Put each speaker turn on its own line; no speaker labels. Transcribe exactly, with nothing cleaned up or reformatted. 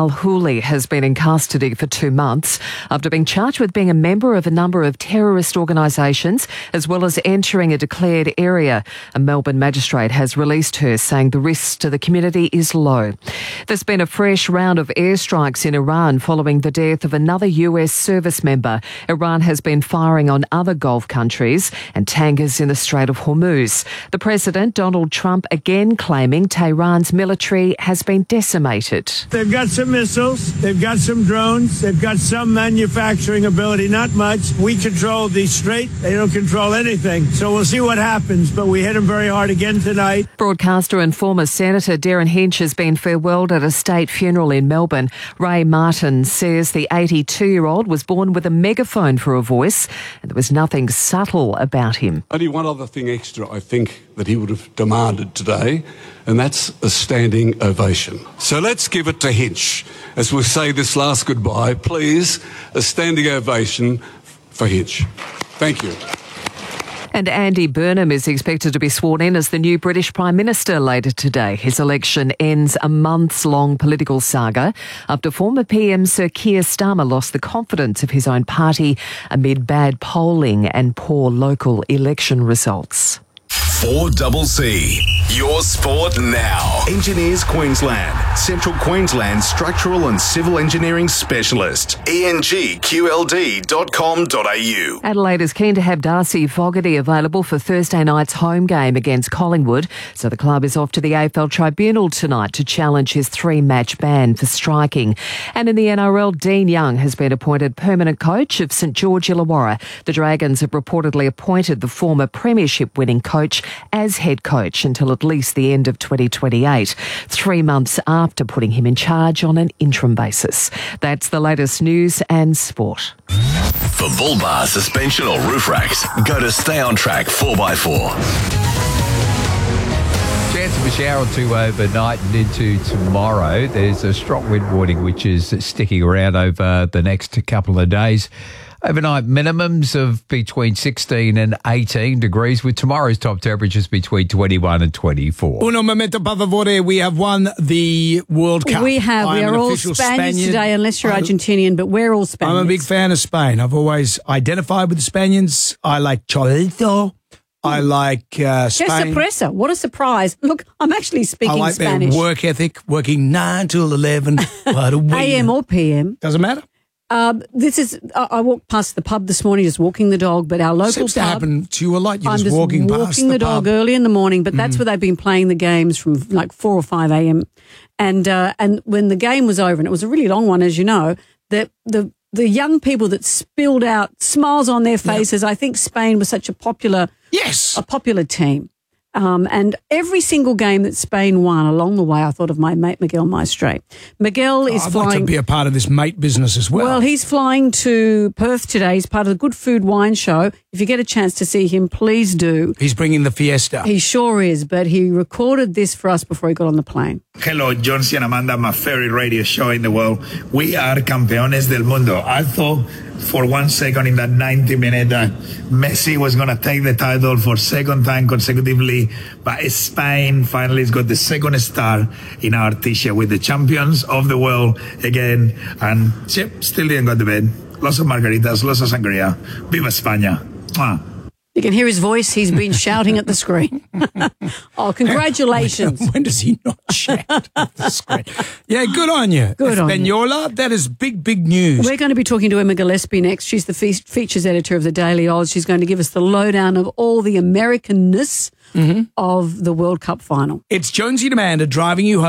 al-Houli has been in custody for two months after being charged with being a member of a number of terrorist organisations as well as entering a declared area. A Melbourne magistrate has released her, saying the risk to the community is low. There's been a fresh round of airstrikes in Iran following the death of another U S service member. Iran has been firing on other Gulf countries and tankers in the Strait of Hormuz. The President, Donald Trump, again claiming Tehran's military has been decimated.
They've got some missiles, they've got some drones, they've got some manufacturing ability, not much. We control the strait, they don't control anything. So we'll see what happens, but we hit them very hard again tonight.
Broadcaster and former Senator Darren Hinch has been farewelled at a state funeral in Melbourne. Ray Martin says the eighty-two-year-old was born with a megaphone for a voice and there was nothing subtle about him.
Only one other thing extra, I think, that he would have demanded today, and that's a standing ovation. So let's give it to Hinch. As we say this last goodbye, please, a standing ovation for Hinch. Thank you.
And Andy Burnham is expected to be sworn in as the new British Prime Minister later today. His election ends a months-long political saga after former P M Sir Keir Starmer lost the confidence of his own party amid bad polling and poor local election results.
four C C. Your sport now. Engineers Queensland. Central Queensland Structural and Civil Engineering Specialist. E N G Q L D dot com dot a u.
Adelaide is keen to have Darcy Fogarty available for Thursday night's home game against Collingwood, so the club is off to the A F L Tribunal tonight to challenge his three-match ban for striking. And in the N R L, Dean Young has been appointed permanent coach of St George Illawarra. The Dragons have reportedly appointed the former premiership-winning coach as head coach until at least the end of twenty twenty-eight, three months after putting him in charge on an interim basis. That's the latest news and sport.
For bull bar, suspension or roof racks, go to Stay On Track four by four.
Chance of a shower or two overnight and into tomorrow. There's a strong wind warning which is sticking around over the next couple of days. Overnight minimums of between sixteen and eighteen degrees, with tomorrow's top temperatures between twenty-one and twenty-four.
Uno momento, per favore. We have won the World Cup.
We have.
I
we
am
are all
Spaniards
Spaniards today, unless you're
I,
Argentinian, but we're all Spaniards.
I'm a big fan of Spain. I've always identified with the Spaniards. I like chorizo. I like uh, Spain.
Qué sorpresa. What a surprise. Look, I'm actually speaking
I like
Spanish.
their work ethic, working nine till eleven. What a win.
A M or P M.
Doesn't matter.
Um, this is. I, I walked past the pub this morning, just walking the dog. But our local
Seems
pub.
to happen to you a lot. You're
I'm
just,
just
walking,
walking
past
the,
the
dog
pub.
early in the morning. But that's
Mm.
where they've been playing the games from like four or five a m. And uh, and when the game was over, and it was a really long one, as you know, the the the young people that spilled out smiles on their faces. Yep. I think Spain was such a popular
yes
a popular team. Um, and every single game that Spain won along the way, I thought of my mate Miguel Maestre. Miguel is
oh, I'd
flying.
like to be a part of this mate business as well.
Well, he's flying to Perth today. He's part of the Good Food Wine Show. If you get a chance to see him, please do.
He's bringing the fiesta.
He sure is, but he recorded this for us before he got on the plane.
Hello, Jonesy and Amanda, my favorite radio show in the world. We are campeones del mundo. I thought for one second in that ninety minute that Messi was going to take the title for second time consecutively, but Spain finally has got the second star in our t-shirt with the champions of the world again, and yep, still didn't go to bed. Lots of margaritas, lots of sangria. Viva España. Mwah.
You can hear his voice. He's been shouting at the screen. Oh, congratulations.
When, when does he not shout at the screen? Yeah, good on you.
Good on you.
Española, that is big, big news.
We're going to be talking to Emma Gillespie next. She's the fe- features editor of the Daily Oz. She's going to give us the lowdown of all the Americanness mm-hmm. of the World Cup final.
It's Jonesy and Amanda driving you home.